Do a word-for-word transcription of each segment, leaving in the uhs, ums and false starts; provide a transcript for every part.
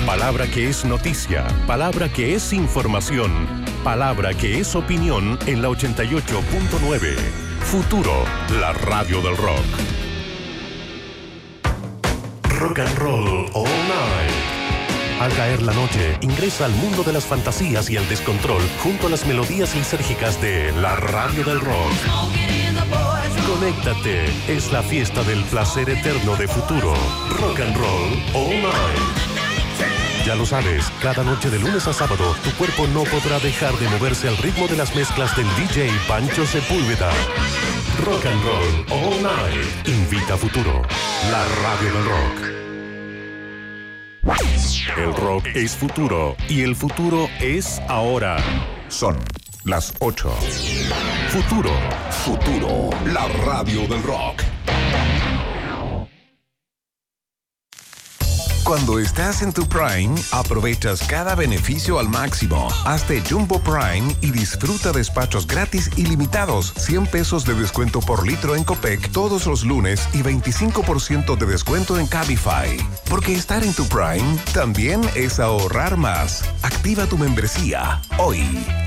Palabra que es noticia, palabra que es información, palabra que es opinión en la ochenta y ocho punto nueve. Futuro, la radio del rock. Rock and roll all night. Al caer la noche, ingresa al mundo de las fantasías y el descontrol junto a las melodías lisérgicas de la radio del rock. Conéctate, es la fiesta del placer eterno de Futuro. Rock and roll all night. Ya lo sabes, cada noche de lunes a sábado, tu cuerpo no podrá dejar de moverse al ritmo de las mezclas del D J Pancho Sepúlveda. Rock and roll all night. Invita a Futuro, la radio del rock. El rock es futuro y el futuro es ahora. Son las ocho. Futuro. Futuro, la radio del rock. Cuando estás en tu Prime, aprovechas cada beneficio al máximo. Hazte Jumbo Prime y disfruta despachos gratis ilimitados, cien pesos de descuento por litro en Copec todos los lunes y veinticinco por ciento de descuento en Cabify. Porque estar en tu Prime también es ahorrar más. Activa tu membresía hoy.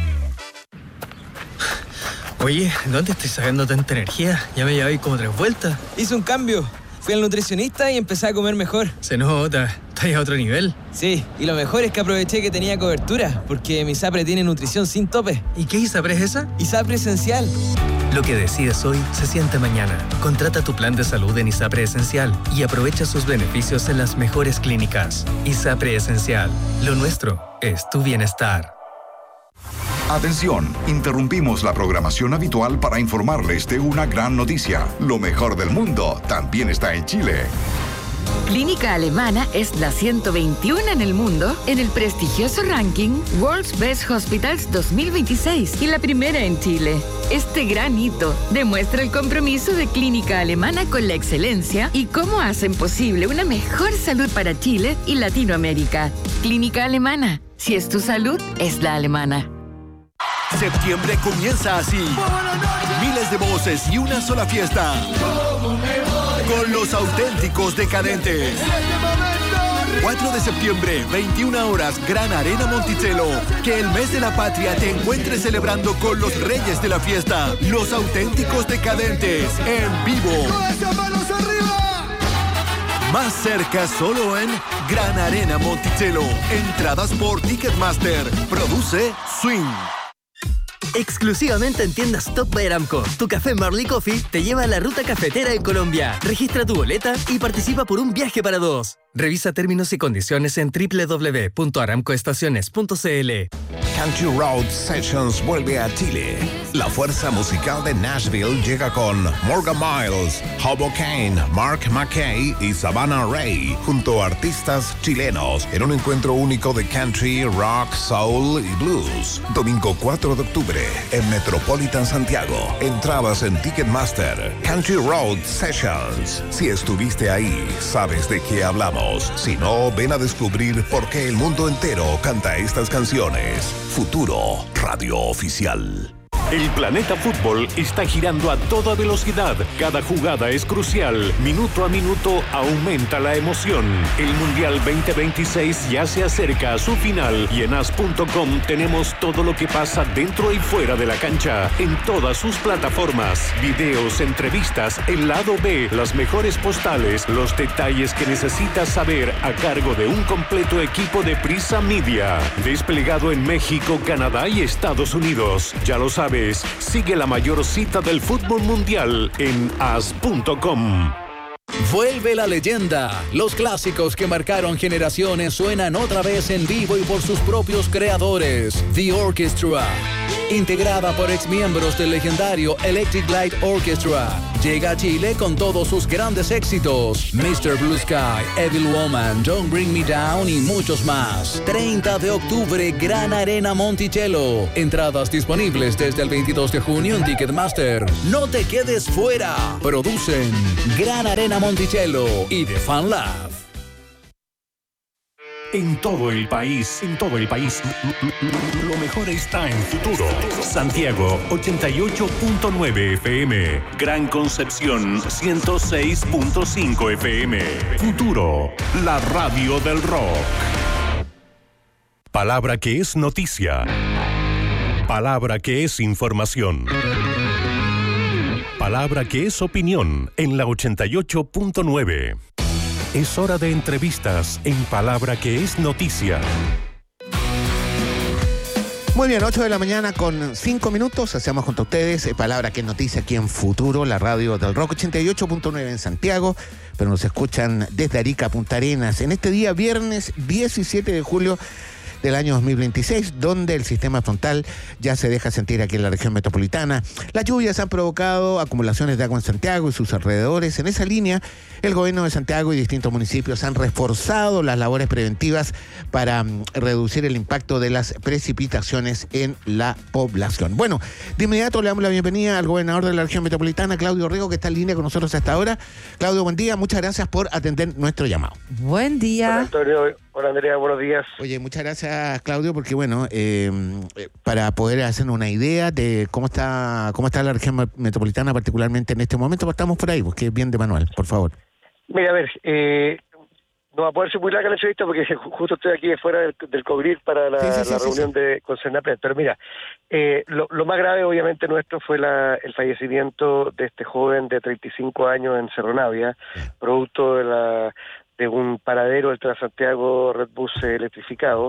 Oye, ¿dónde estoy sacando tanta energía? Ya me llevé como tres vueltas. Hice un cambio. Fui al nutricionista y empecé a comer mejor. Se nota, estás a otro nivel. Sí, y lo mejor es que aproveché que tenía cobertura, porque mi ISAPRE tiene nutrición sin tope. ¿Y qué ISAPRE es esa? ISAPRE Esencial. Lo que decides hoy se siente mañana. Contrata tu plan de salud en ISAPRE Esencial y aprovecha sus beneficios en las mejores clínicas. ISAPRE Esencial. Lo nuestro es tu bienestar. Atención, interrumpimos la programación habitual para informarles de una gran noticia. Lo mejor del mundo también está en Chile. Clínica Alemana es la ciento veintiuno en el mundo en el prestigioso ranking World's Best Hospitals dos mil veintiséis y la primera en Chile. Este gran hito demuestra el compromiso de Clínica Alemana con la excelencia y cómo hacen posible una mejor salud para Chile y Latinoamérica. Clínica Alemana, si es tu salud, es la alemana. Septiembre comienza así. Miles de voces y una sola fiesta. Con los auténticos decadentes. cuatro de septiembre, veintiuna horas, Gran Arena Monticello. Que el mes de la patria te encuentre celebrando con los reyes de la fiesta. Los auténticos decadentes, en vivo. Más cerca solo en Gran Arena Monticello. Entradas por Ticketmaster. Produce Swing. Exclusivamente en tiendas Top by Aramco, tu café Marley Coffee te lleva a la ruta cafetera en Colombia. Registra tu boleta y participa por un viaje para dos. Revisa términos y condiciones en doble u doble u doble u punto aramco estaciones punto c l. Country Road Sessions vuelve a Chile. La fuerza musical de Nashville llega con Morgan Miles, Hobo Kane, Mark McKay y Savannah Ray, junto a artistas chilenos, en un encuentro único de country, rock, soul y blues. Domingo cuatro de octubre, en Metropolitan Santiago. Entradas en Ticketmaster. Country Road Sessions. Si estuviste ahí, sabes de qué hablamos. Si no, ven a descubrir por qué el mundo entero canta estas canciones. Futuro, radio oficial. El planeta fútbol está girando a toda velocidad. Cada jugada es crucial. Minuto a minuto aumenta la emoción. El Mundial veinte veintiséis ya se acerca a su final y en as punto com tenemos todo lo que pasa dentro y fuera de la cancha en todas sus plataformas. Videos, entrevistas, el lado B, las mejores postales, los detalles que necesitas saber a cargo de un completo equipo de Prisa Media. Desplegado en México, Canadá y Estados Unidos. Ya lo sabes. Sigue la mayor cita del fútbol mundial en as punto com. Vuelve la leyenda. Los clásicos que marcaron generaciones suenan otra vez en vivo y por sus propios creadores. The Orchestra. Integrada por exmiembros del legendario Electric Light Orchestra. Llega a Chile con todos sus grandes éxitos. mister Blue Sky, Evil Woman, Don't Bring Me Down y muchos más. treinta de octubre, Gran Arena Monticello. Entradas disponibles desde el veintidós de junio en Ticketmaster. No te quedes fuera. Producen Gran Arena Monticello y The Fan Lab. En todo el país, en todo el país, lo mejor está en Futuro. Santiago, ochenta y ocho punto nueve F M. Gran Concepción, ciento seis punto cinco F M. Futuro, la radio del rock. Palabra que es noticia. Palabra que es información. Palabra que es opinión en la ochenta y ocho punto nueve. Es hora de entrevistas en Palabra que es noticia. Muy bien, ocho de la mañana con cinco minutos. Hacemos junto a ustedes eh, Palabra que es noticia aquí en Futuro, la radio del Rock ochenta y ocho punto nueve en Santiago, pero nos escuchan desde Arica a Punta Arenas en este día viernes diecisiete de julio del año dos mil veintiséis, donde el sistema frontal ya se deja sentir aquí en la región metropolitana. Las lluvias han provocado acumulaciones de agua en Santiago y sus alrededores. En esa línea, el gobierno de Santiago y distintos municipios han reforzado las labores preventivas para um, reducir el impacto de las precipitaciones en la población. Bueno, de inmediato le damos la bienvenida al gobernador de la región metropolitana, Claudio Rego, que está en línea con nosotros hasta ahora. Claudio, buen día. Muchas gracias por atender nuestro llamado. Buen día. Hola, Antonio. Hola, Andrea. Buenos días. Oye, muchas gracias, Claudio, porque bueno, eh, para poder hacernos una idea de cómo está cómo está la región metropolitana, particularmente en este momento, partamos por ahí, porque es bien de manual, por favor. Mira, a ver, eh, no va a poder ser muy larga la entrevista porque justo estoy aquí fuera del, del Cogrir para la, sí, sí, sí, la reunión sí, sí. de con Senapred. Pero mira, eh, lo, lo más grave obviamente nuestro fue la, el fallecimiento de este joven de treinta y cinco años en Cerro Navia, sí. producto de la de un paradero del Transantiago Redbus electrificado.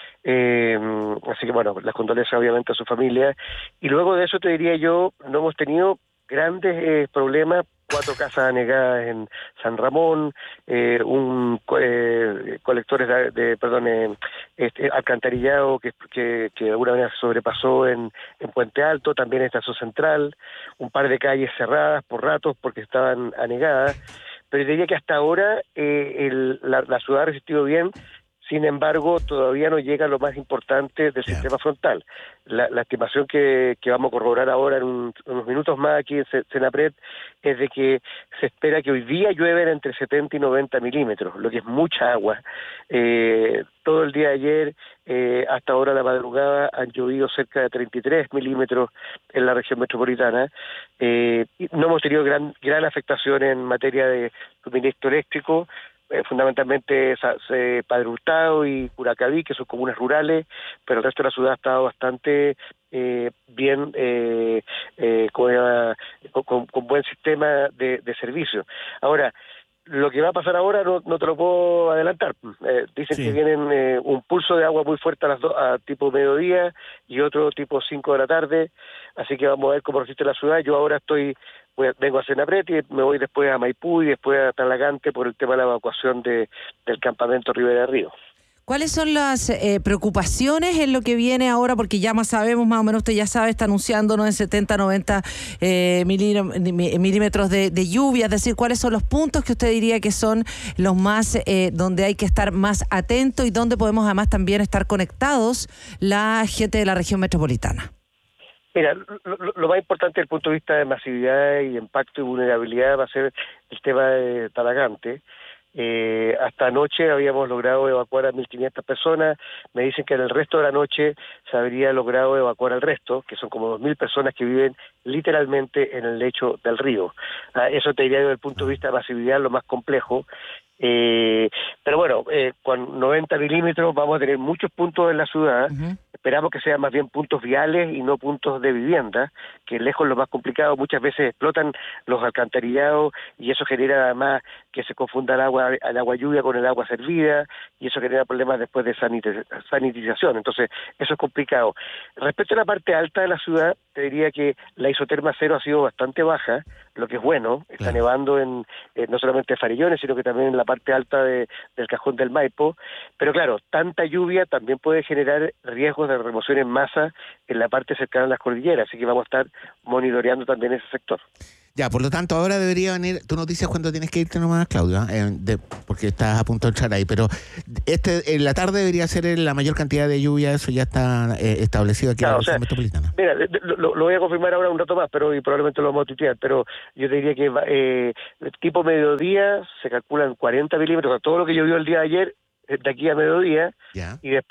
Eh, así que bueno, las condolencias obviamente a su familia. Y luego de eso te diría yo, no hemos tenido grandes eh, problemas. Cuatro casas anegadas en San Ramón, eh, un eh, colectores de, de perdón, eh, este, alcantarillado que, que, que de alguna manera se sobrepasó en, en Puente Alto, también en Estación Central, un par de calles cerradas por ratos porque estaban anegadas, pero diría que hasta ahora eh, el, la, la ciudad ha resistido bien. Sin embargo, todavía no llega a lo más importante del yeah. sistema frontal. La, la estimación que, que vamos a corroborar ahora en un, unos minutos más aquí en Senapred es de que se espera que hoy día llueven entre setenta y noventa milímetros, lo que es mucha agua. Eh, todo el día de ayer, eh, hasta ahora la madrugada, han llovido cerca de treinta y tres milímetros en la región metropolitana. Eh, no hemos tenido gran, gran afectación en materia de suministro eléctrico. Eh, fundamentalmente eh, Padre Hurtado y Curacaví, que son comunas rurales, pero el resto de la ciudad ha estado bastante eh, bien, eh, eh, con, con, con buen sistema de, de servicio. Ahora, lo que va a pasar ahora no, no te lo puedo adelantar. Eh, dicen sí. que vienen eh, un pulso de agua muy fuerte a las do, a tipo mediodía y otro tipo cinco de la tarde, así que vamos a ver cómo resiste la ciudad. Yo ahora estoy vengo a Senapred y me voy después a Maipú y después a Talagante por el tema de la evacuación de, del campamento Ribera Río. ¿Cuáles son las eh, preocupaciones en lo que viene ahora? Porque ya más sabemos, más o menos usted ya sabe, está anunciándonos en setenta, noventa eh, milímetros de, de lluvia. Es decir, ¿cuáles son los puntos que usted diría que son los más, eh, donde hay que estar más atento y donde podemos además también estar conectados la gente de la región metropolitana? Mira, lo, lo más importante desde el punto de vista de masividad y impacto y vulnerabilidad va a ser el tema de Talagante. Eh, hasta anoche habíamos logrado evacuar a mil quinientas personas. Me dicen que en el resto de la noche se habría logrado evacuar al resto, que son como dos mil personas que viven literalmente en el lecho del río. Ah, eso te diría desde el punto de vista de masividad lo más complejo. Eh, pero bueno, eh, con noventa milímetros vamos a tener muchos puntos en la ciudad. Uh-huh. Esperamos que sean más bien puntos viales y no puntos de vivienda, que lejos lo más complicado. Muchas veces explotan los alcantarillados y eso genera además que se confunda el agua, el agua lluvia con el agua servida y eso genera problemas después de sanitiz- sanitización. Entonces, eso es complicado. Respecto a la parte alta de la ciudad, te diría que la isoterma cero ha sido bastante baja, lo que es bueno. Está claro. nevando en eh, no solamente en Farellones, sino que también en la parte alta de, del Cajón del Maipo. Pero claro, tanta lluvia también puede generar riesgos de remoción en masa en la parte cercana a las cordilleras, así que vamos a estar monitoreando también ese sector. Ya, por lo tanto, ahora debería venir tu noticia cuando tienes que irte nomás, Claudio, ¿eh? de, porque estás a punto de entrar ahí, pero este en la tarde debería ser la mayor cantidad de lluvia, eso ya está eh, establecido aquí claro, en la región metropolitana. Mira, lo, lo voy a confirmar ahora un rato más, pero y probablemente lo vamos a tuitear, pero yo te diría que eh, tipo mediodía se calculan cuarenta milímetros, o sea, todo lo que llovió el día de ayer, de aquí a mediodía, ya. Y después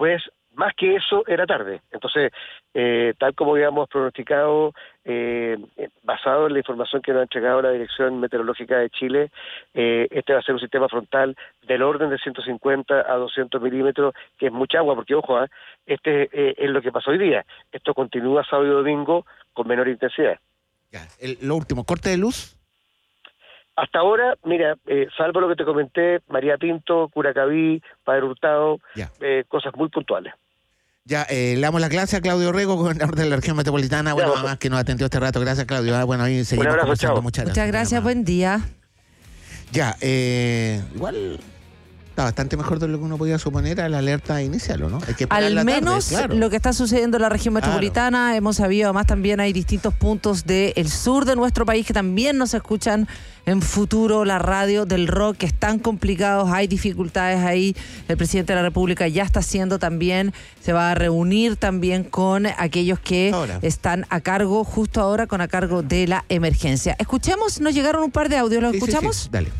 más que eso era tarde. Entonces, eh, tal como habíamos pronosticado, eh, basado en la información que nos ha entregado la Dirección Meteorológica de Chile, eh, este va a ser un sistema frontal del orden de ciento cincuenta a doscientos milímetros, que es mucha agua, porque ojo, ¿eh? este eh, es lo que pasó hoy día. Esto continúa sábado y domingo con menor intensidad. Ya, el, lo último, corte de luz. Hasta ahora, mira, eh, salvo lo que te comenté, María Pinto, Curacaví, Padre Hurtado, eh, cosas muy puntuales. Ya, eh, le damos la clase a Claudio Rego, gobernador de la región metropolitana. Bueno, además que nos atendió este rato. Gracias, Claudio. Ah, bueno, ahí seguimos abrazo, conversando. chao. Muchas gracias. Muchas gracias, buen día. Ya, eh, igual está bastante mejor de lo que uno podía suponer a la alerta inicial, ¿o no? Hay que Al la menos tarde, claro. lo que está sucediendo en la región metropolitana, claro. Hemos sabido, además también hay distintos puntos del sur de nuestro país que también nos escuchan en Futuro, la radio del rock, que están complicados, hay dificultades ahí. El presidente de la República ya está haciendo también, se va a reunir también con aquellos que ahora están a cargo, justo ahora con a cargo de la emergencia. Escuchemos, nos llegaron un par de audios, ¿los sí, escuchamos? Sí, sí. Dale.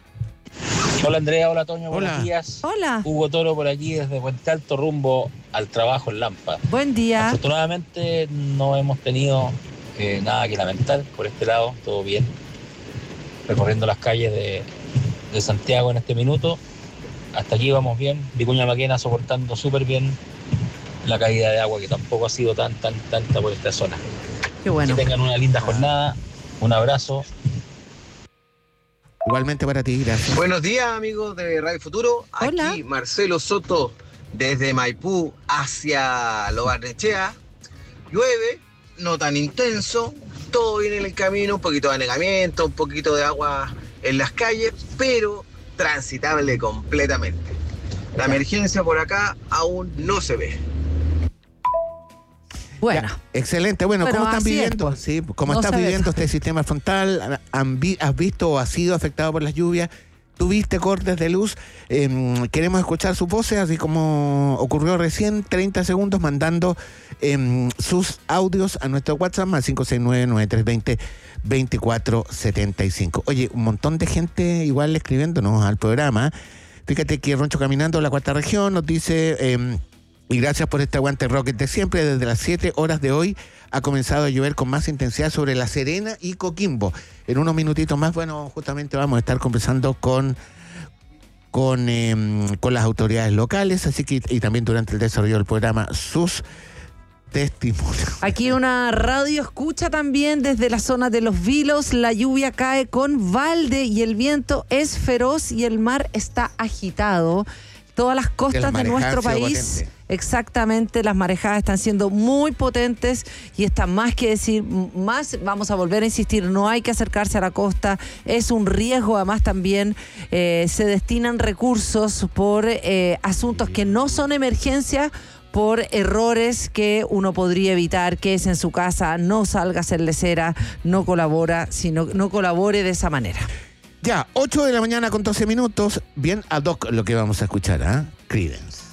Hola Andrea, hola Toño, hola. Buenos días. Hola. Hugo Toro por aquí desde Puente Alto rumbo al trabajo en Lampa. Buen día. Afortunadamente no hemos tenido eh, nada que lamentar por este lado, todo bien. Recorriendo las calles de, de Santiago en este minuto. Hasta aquí vamos bien. Vicuña Maquena soportando súper bien la caída de agua, que tampoco ha sido tan, tan, tanta por esta zona. Qué bueno. Que tengan una linda jornada. Un abrazo. Igualmente para ti, gracias. Buenos días, amigos de Radio Futuro. Hola. Aquí Marcelo Soto desde Maipú hacia Lo Barnechea. Llueve, no tan intenso, todo viene en el camino, un poquito de anegamiento, un poquito de agua en las calles, pero transitable completamente. La emergencia por acá aún no se ve. Bueno. Ya, excelente. Bueno, Pero ¿cómo están viviendo? Es, sí, ¿Cómo no estás se viviendo ve. este sistema frontal? ¿Han vi, ¿Has visto o has sido afectado por las lluvias? ¿Tuviste cortes de luz? Eh, queremos escuchar sus voces, así como ocurrió recién, treinta segundos, mandando eh, sus audios a nuestro WhatsApp más cinco seis nueve, nueve tres dos cero, dos cuatro siete cinco. Oye, un montón de gente igual escribiéndonos al programa. Fíjate que Roncho Caminando, la cuarta región, nos dice... Eh, Y gracias por este aguante rocket de siempre. Desde las siete horas de hoy ha comenzado a llover con más intensidad sobre La Serena y Coquimbo. En unos minutitos más, bueno, justamente vamos a estar conversando con, con, eh, con las autoridades locales, así que y también durante el desarrollo del programa sus testimonios. Aquí una radio escucha también desde la zona de Los Vilos. La lluvia cae con balde y el viento es feroz y el mar está agitado. Todas las costas de nuestro país, exactamente, las marejadas están siendo muy potentes y está más que decir, más vamos a volver a insistir, no hay que acercarse a la costa, es un riesgo, además también eh, se destinan recursos por eh, asuntos que no son emergencia, por errores que uno podría evitar, que es en su casa, no salga a hacer lecera, no colabora, sino no colabore de esa manera. Ya, ocho de la mañana con doce minutos, bien ad hoc lo que vamos a escuchar, ¿ah? ¿eh? Creedence.